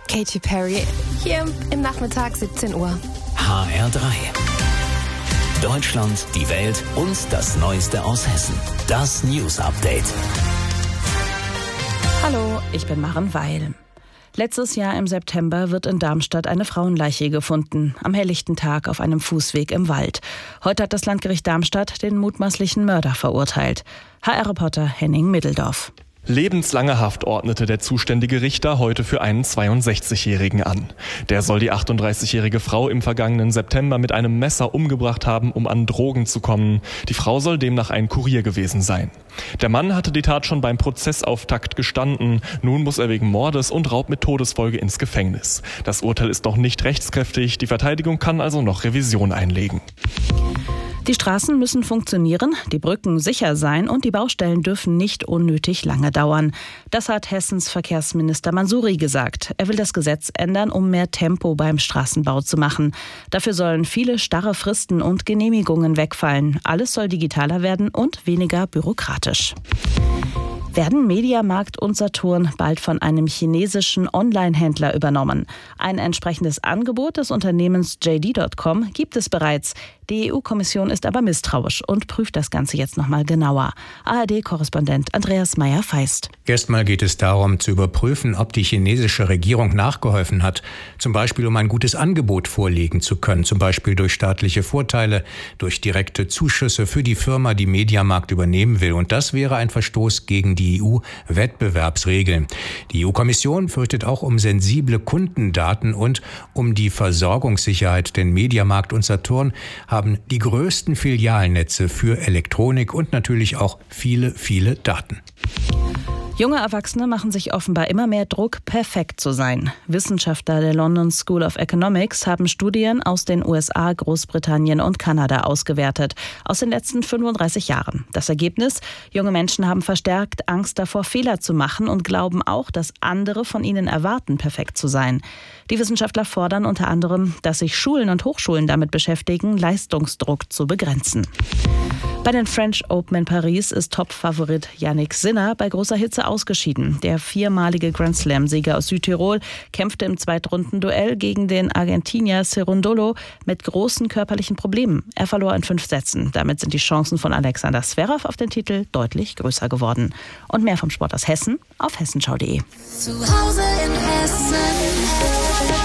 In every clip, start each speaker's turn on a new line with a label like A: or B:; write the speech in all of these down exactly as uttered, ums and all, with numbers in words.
A: Katy Perry, hier im Nachmittag siebzehn Uhr.
B: H R drei. Deutschland, die Welt und das Neueste aus Hessen. Das News Update.
C: Hallo, ich bin Maren Weil. Letztes Jahr im September wird in Darmstadt eine Frauenleiche gefunden, am helllichten Tag auf einem Fußweg im Wald. Heute hat das Landgericht Darmstadt den mutmaßlichen Mörder verurteilt. H R-Reporter Henning Middeldorf.
D: Lebenslange Haft ordnete der zuständige Richter heute für einen zweiundsechzigjährigen an. Der soll die achtunddreißigjährige Frau im vergangenen September mit einem Messer umgebracht haben, um an Drogen zu kommen. Die Frau soll demnach ein Kurier gewesen sein. Der Mann hatte die Tat schon beim Prozessauftakt gestanden. Nun muss er wegen Mordes und Raub mit Todesfolge ins Gefängnis. Das Urteil ist noch nicht rechtskräftig. Die Verteidigung kann also noch Revision einlegen.
C: Die Straßen müssen funktionieren, die Brücken sicher sein und die Baustellen dürfen nicht unnötig lange dauern. Das hat Hessens Verkehrsminister Mansouri gesagt. Er will das Gesetz ändern, um mehr Tempo beim Straßenbau zu machen. Dafür sollen viele starre Fristen und Genehmigungen wegfallen. Alles soll digitaler werden und weniger bürokratisch. Werden Mediamarkt und Saturn bald von einem chinesischen Online-Händler übernommen? Ein entsprechendes Angebot des Unternehmens J D Punkt com gibt es bereits. Die E U-Kommission ist aber misstrauisch und prüft das Ganze jetzt nochmal genauer. A R D-Korrespondent Andreas Meyer-Feist.
E: Erstmal geht es darum, zu überprüfen, ob die chinesische Regierung nachgeholfen hat. Zum Beispiel, um ein gutes Angebot vorlegen zu können. Zum Beispiel durch staatliche Vorteile, durch direkte Zuschüsse für die Firma, die Mediamarkt übernehmen will. Und das wäre ein Verstoß gegen die E U-Wettbewerbsregeln. Die E U-Kommission fürchtet auch um sensible Kundendaten und um die Versorgungssicherheit. Denn Mediamarkt und Saturn haben die größten Filialnetze für Elektronik und natürlich auch viele, viele Daten.
C: Junge Erwachsene machen sich offenbar immer mehr Druck, perfekt zu sein. Wissenschaftler der London School of Economics haben Studien aus den U S A, Großbritannien und Kanada ausgewertet, aus den letzten fünfunddreißig Jahren. Das Ergebnis? Junge Menschen haben verstärkt Angst davor, Fehler zu machen und glauben auch, dass andere von ihnen erwarten, perfekt zu sein. Die Wissenschaftler fordern unter anderem, dass sich Schulen und Hochschulen damit beschäftigen, Leistungsdruck zu begrenzen. Bei den French Open in Paris ist Topfavorit Jannik Sinner bei großer Hitze ausgeschieden. Der viermalige Grand Slam-Sieger aus Südtirol kämpfte im Zweitrundenduell gegen den Argentinier Cerundolo mit großen körperlichen Problemen. Er verlor in fünf Sätzen. Damit sind die Chancen von Alexander Zverev auf den Titel deutlich größer geworden. Und mehr vom Sport aus Hessen auf hessenschau punkt de.
F: Zu Hause in Hessen.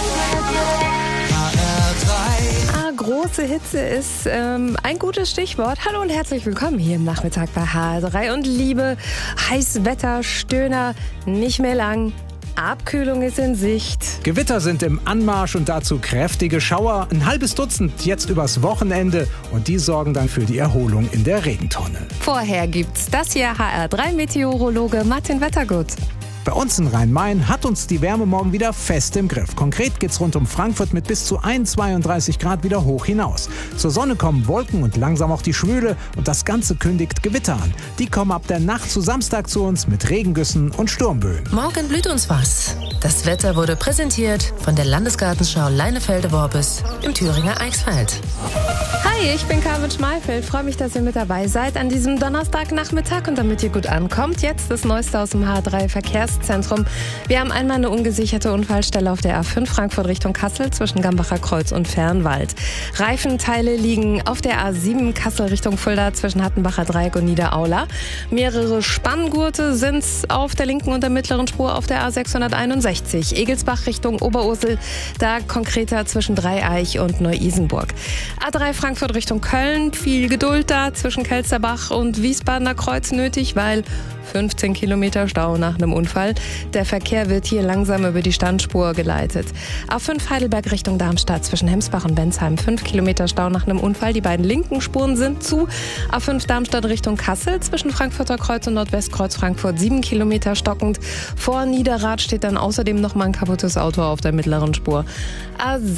A: Große Hitze ist ähm, ein gutes Stichwort. Hallo und herzlich willkommen hier im Nachmittag bei H R drei. Und liebe Heißwetterstöhner, nicht mehr lang. Abkühlung ist in Sicht.
G: Gewitter sind im Anmarsch und dazu kräftige Schauer. Ein halbes Dutzend jetzt übers Wochenende. Und die sorgen dann für die Erholung in der Regentonne.
A: Vorher gibt's das hier H R drei Meteorologe Martin Wettergut.
G: Bei uns in Rhein-Main hat uns die Wärme morgen wieder fest im Griff. Konkret geht's rund um Frankfurt mit bis zu zweiunddreißig Grad wieder hoch hinaus. Zur Sonne kommen Wolken und langsam auch die Schwüle und das Ganze kündigt Gewitter an. Die kommen ab der Nacht zu Samstag zu uns mit Regengüssen und Sturmböen.
H: Morgen blüht uns was. Das Wetter wurde präsentiert von der Landesgartenschau Leinefelde-Worbis im Thüringer Eichsfeld.
A: Hi, ich bin Carmen Schmalfeld. Freue mich, dass ihr mit dabei seid an diesem Donnerstagnachmittag. Und damit ihr gut ankommt, jetzt das Neueste aus dem H R drei Verkehrszentrum. Wir haben einmal eine ungesicherte Unfallstelle auf der A fünf Frankfurt Richtung Kassel zwischen Gambacher Kreuz und Fernwald. Reifenteile liegen auf der A sieben Kassel Richtung Fulda zwischen Hattenbacher Dreieck und Niederaula. Mehrere Spanngurte sind auf der linken und der mittleren Spur auf der A sechshunderteinundsechzig. Egelsbach Richtung Oberursel, da konkreter zwischen Dreieich und Neu-Isenburg. A drei Frankfurt Richtung Köln, viel Geduld da zwischen Kelsterbach und Wiesbadener Kreuz nötig, weil fünfzehn Kilometer Stau nach einem Unfall. Der Verkehr wird hier langsam über die Standspur geleitet. A fünf Heidelberg Richtung Darmstadt zwischen Hemsbach und Bensheim. fünf Kilometer Stau nach einem Unfall. Die beiden linken Spuren sind zu. A fünf Darmstadt Richtung Kassel zwischen Frankfurter Kreuz und Nordwestkreuz Frankfurt. sieben Kilometer stockend. Vor Niederrad steht dann außerdem noch mal ein kaputtes Auto auf der mittleren Spur. A